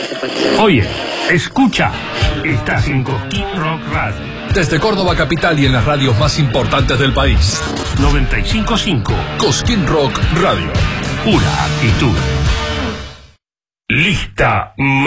Oye, escucha. Estás en Cosquín Rock Radio. Desde Córdoba capital y en las radios más importantes del país. 95.5. Cosquín Rock Radio. Pura actitud. Lista.